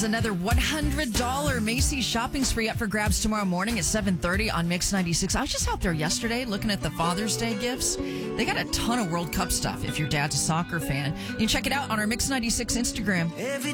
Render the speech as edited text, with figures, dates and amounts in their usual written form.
Another $100 Macy's shopping spree up for grabs tomorrow morning at 7:30 on Mix 96. I was just out there yesterday looking at the Father's Day gifts. They got a ton of World Cup stuff if your dad's a soccer fan. You can check it out on our Mix 96 Instagram.